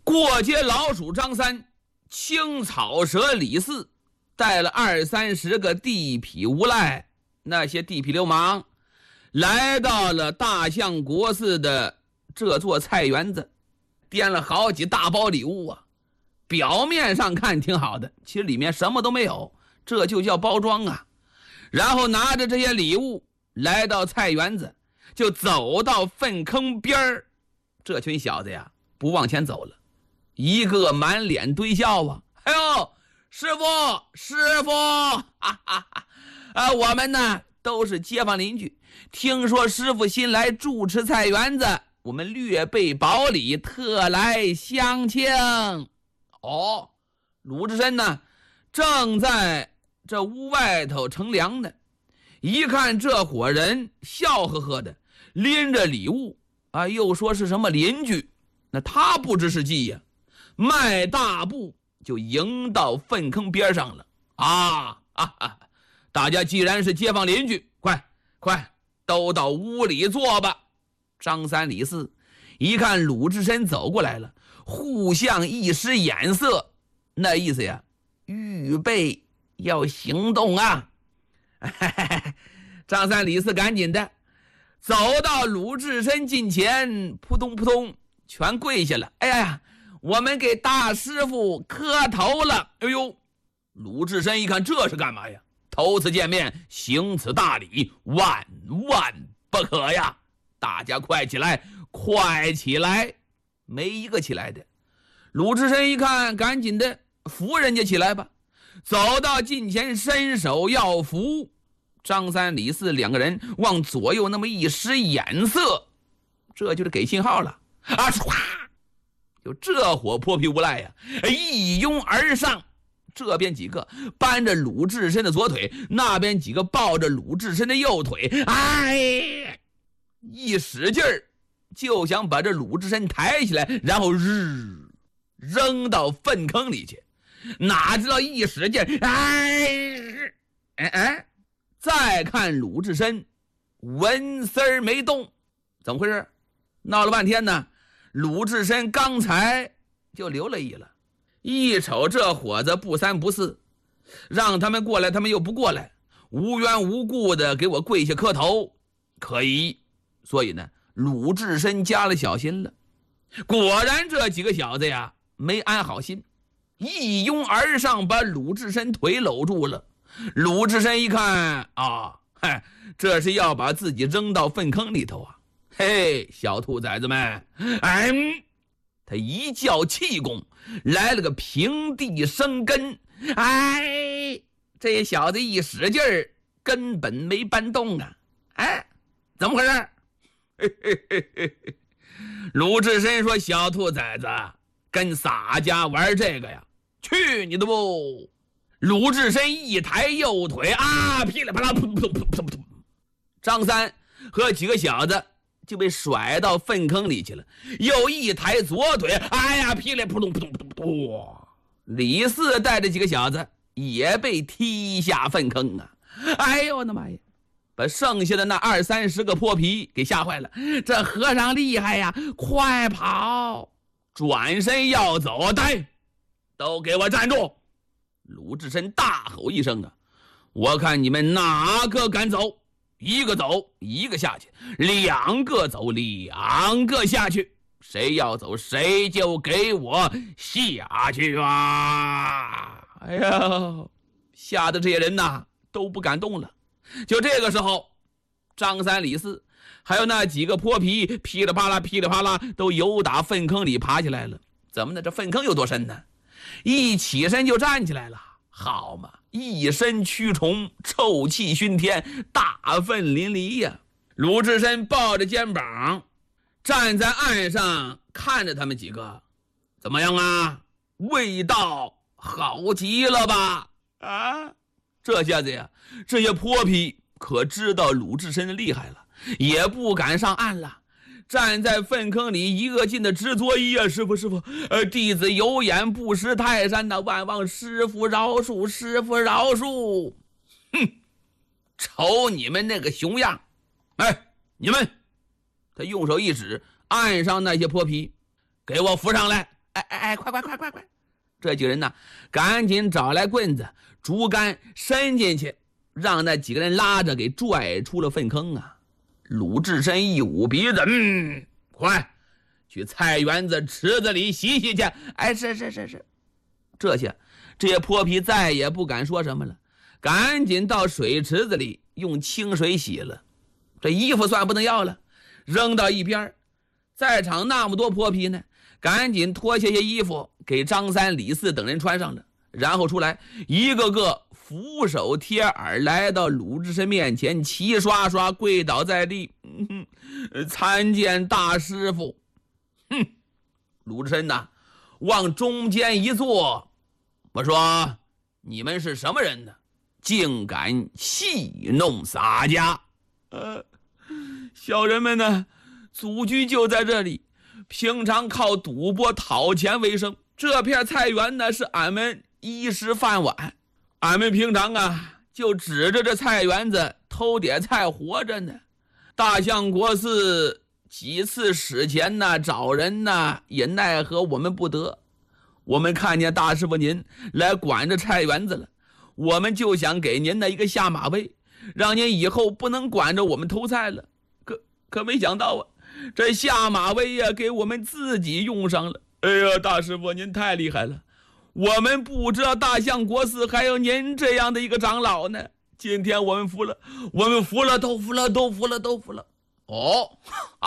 过街老鼠张三，青草蛇李四，带了20-30个地痞无赖，那些地痞流氓，来到了大相国寺的这座菜园子，掂了好几大包礼物啊。表面上看挺好的，其实里面什么都没有，这就叫包装啊。然后拿着这些礼物来到菜园子，就走到粪坑边儿。这群小子呀不往前走了，一个满脸堆笑啊。哎呦，师傅哈哈哈，我们呢都是街坊邻居，听说师傅新来主持菜园子，我们略备薄礼，特来相庆。哦，鲁智深呢正在这屋外头乘凉呢，一看这伙人笑呵呵的拎着礼物啊，又说是什么邻居，那他不知是计呀，迈大步就迎到粪坑边上了。大家既然是街坊邻居，快都到屋里坐吧。张三李四一看鲁智深走过来了，互相一使眼色，那意思呀，预备要行动啊。张三李四赶紧的走到鲁智深近前，扑通扑通全跪下了。哎呀，我们给大师傅磕头了。哎呦，鲁智深一看这是干嘛呀？头次见面，行此大礼，万万不可呀！大家快起来，快起来！没一个起来的。鲁智深一看，赶紧的扶人家起来吧，走到近前伸手要扶。张三李四两个人往左右那么一使眼色，这就是给信号了啊！唰，就这伙泼皮无赖呀，一拥而上。这边几个扳着鲁智深的左腿，那边几个抱着鲁智深的右腿，哎，一使劲儿就想把这鲁智深抬起来，然后扔到粪坑里去。哪知道一使劲，再看鲁智深纹丝儿没动，怎么回事？闹了半天呢，鲁智深刚才就留了意了。一瞅这伙子不三不四，让他们过来他们又不过来，无缘无故的给我跪下磕头，可疑。所以呢，鲁智深加了小心了。果然这几个小子呀没安好心，一拥而上把鲁智深腿搂住了。鲁智深一看啊，这是要把自己扔到粪坑里头啊！嘿，小兔崽子们，他一叫气功，来了个平地生根。这小子一使劲儿，根本没搬动啊！怎么回事？鲁智深说：“小兔崽子，跟洒家玩这个呀？去你的不！”鲁智深一抬右腿啊，噼里啪啦，噗噗噗噗噗，张三和几个小子就被甩到粪坑里去了。又一抬左腿，哎呀，噼里扑通扑通扑通扑通，李四带着几个小子也被踢下粪坑啊！哎呦我的妈呀！把剩下的那20-30个泼皮给吓坏了。这和尚厉害呀，快跑！转身要走，呆，都给我站住！鲁智深大吼一声啊，我看你们哪个敢走？一个走一个下去，两个走两个下去，谁要走谁就给我下去啊！哎呀，吓得这些人呐都不敢动了。就这个时候，张三李四还有那几个泼皮噼里啪啦噼里啪啦都由打粪坑里爬起来了。怎么呢？这粪坑有多深呢？一起身就站起来了。好嘛，一身蛆虫，臭气熏天，大粪淋漓呀！鲁智深抱着肩膀站在岸上看着他们几个，怎么样啊？味道好极了吧？这下子呀，这些泼皮可知道鲁智深的厉害了，也不敢上岸了，站在粪坑里一个劲的直作揖啊！师傅，弟子有眼不识泰山呐，万望师傅饶恕，师傅饶恕！哼，瞅你们那个熊样！你们！他用手一指岸上那些泼皮，给我扶上来！ 快！这几人呢，赶紧找来棍子、竹竿伸进去，让那几个人拉着给拽出了粪坑啊。鲁智深一捂鼻子，快去菜园子池子里洗洗去。是。这些泼皮再也不敢说什么了，赶紧到水池子里用清水洗了。这衣服算不能要了，扔到一边。在场那么多泼皮呢，赶紧脱下些衣服给张三、李四等人穿上了，然后出来一个个俯首贴耳来到鲁智深面前，齐刷刷跪倒在地，参见大师傅。鲁智深呐，往中间一坐，我说：你们是什么人呢？竟敢戏弄洒家？小人们呢，祖居就在这里，平常靠赌博讨钱为生。这片菜园呢，是俺们衣食饭碗。俺们平常啊，就指着这菜园子偷点菜活着呢。大相国寺几次使钱呢，找人呢，也奈何我们不得。我们看见大师傅您来管着菜园子了，我们就想给您的一个下马威，让您以后不能管着我们偷菜了。可没想到啊，这下马威呀，给我们自己用上了。哎呀，大师傅您太厉害了，我们不知道大相国寺还有您这样的一个长老呢。今天我们服了，都服了。哦，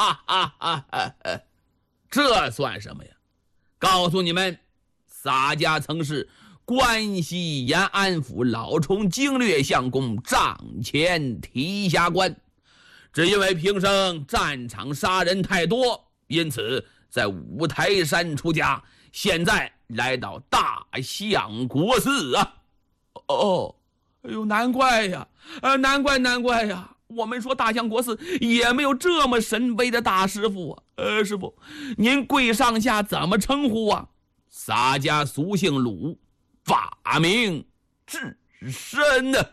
这算什么呀？告诉你们，洒家曾是关西延安府老冲经略相公帐前提辖官，只因为平生战场杀人太多，因此在五台山出家，现在来到大相国寺啊。哎呦，难怪呀，我们说大相国寺也没有这么神威的大师傅啊。师傅，您贵上下怎么称呼啊？洒家俗姓鲁，法名智深呢。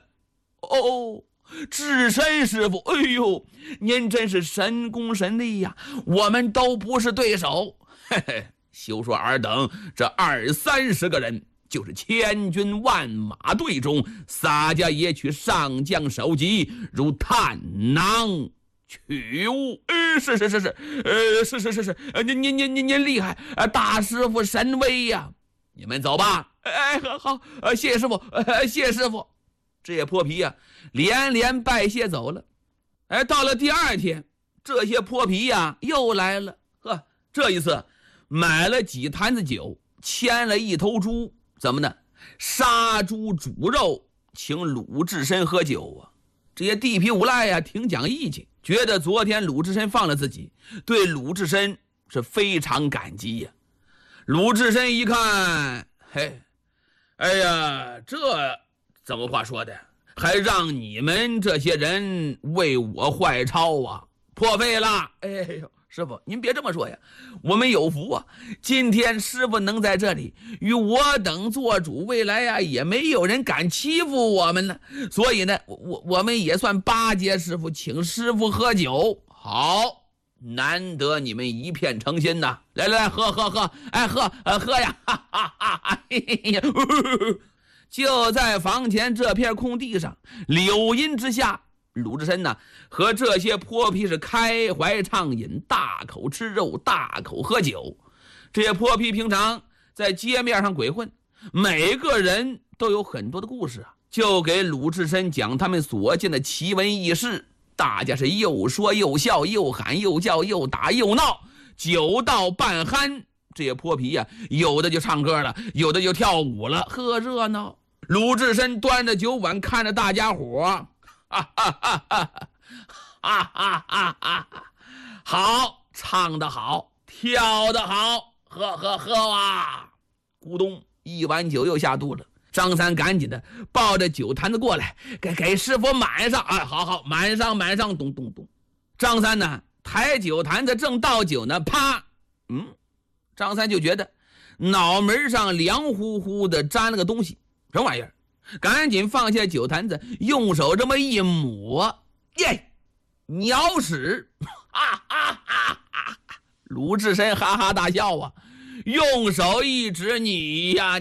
智深师傅，哎呦，您真是神功神力呀，我们都不是对手。休说尔等这20-30个人，就是千军万马队中，洒家也取上将首级，如探囊取物。是，您厉害，大师傅神威呀！你们走吧。好，谢师傅，谢师傅。这些泼皮呀，连连拜谢走了。到了第二天，这些泼皮呀又来了。这一次买了几坛子酒，牵了一头猪，怎么呢？杀猪煮肉，请鲁智深喝酒啊。这些地痞无赖呀，挺讲义气，觉得昨天鲁智深放了自己，对鲁智深是非常感激呀。鲁智深一看，哎呀，这怎么话说的？还让你们这些人为我坏钞啊，破费了。哎呦，师傅您别这么说呀，我们有福啊，今天师傅能在这里与我等做主，未来呀也没有人敢欺负我们了。所以呢，我们也算巴结师傅，请师傅喝酒。好，难得你们一片诚心呐，来喝，喝呀！就在房前这片空地上，柳荫之下，鲁智深呢和这些泼皮是开怀畅饮，大口吃肉，大口喝酒。这些泼皮平常在街面上鬼混，每个人都有很多的故事啊，就给鲁智深讲他们所见的奇闻异事。大家是又说又笑，又喊又叫，又打又闹，酒到半酣。这些泼皮呀，有的就唱歌了，有的就跳舞了，呵，热闹。鲁智深端着酒碗看着大家伙，好，唱得好，跳得好，喝啊！咕咚，一碗酒又下肚了。张三赶紧的抱着酒坛子过来，给师傅满上。好，满上，咚。张三呢，抬酒坛子正倒酒呢，啪，张三就觉得脑门上凉乎乎的沾了个东西，什么玩意儿？赶紧放下酒坛子，用手这么一抹，耶，鸟屎！鲁智深哈哈大笑啊， 用手一指，你呀